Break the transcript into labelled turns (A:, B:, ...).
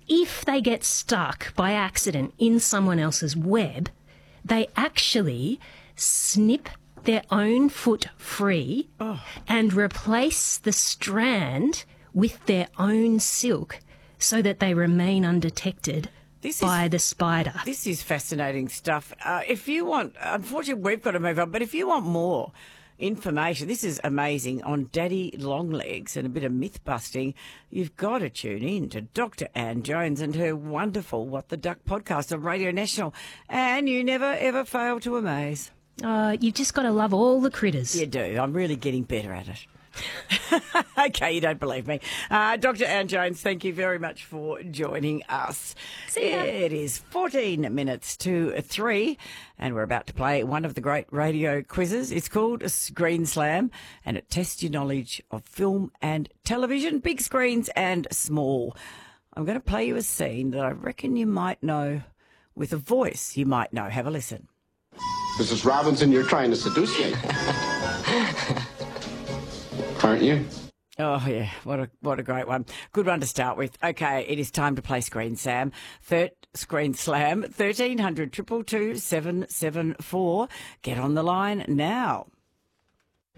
A: if they get stuck by accident in someone else's web, they actually snip their own foot free and replace the strand with their own silk so that they remain undetected by the spider.
B: This is fascinating stuff. If you want, unfortunately, we've got to move on, but if you want more information, this is amazing, on daddy longlegs and a bit of myth busting, you've got to tune in to Dr. Ann Jones and her wonderful What the Duck podcast on Radio National. And you never, ever fail to amaze.
A: You've just got to love all the critters.
B: You do. I'm really getting better at it. Okay, you don't believe me. Dr. Ann Jones, thank you very much for joining us.
A: See ya.
B: It is 14 minutes to 3, and we're about to play one of the great radio quizzes. It's called Screen Slam, and it tests your knowledge of film and television, big screens and small. I'm going to play you a scene that I reckon you might know with a voice you might know. Have a listen.
C: Mrs. Robinson, you're trying to seduce me. Aren't you?
B: Oh, yeah, what a great one. Good one to start with. Okay, it is time to play Screen Slam. Screen Slam, 1300 222 774. Get on the line now.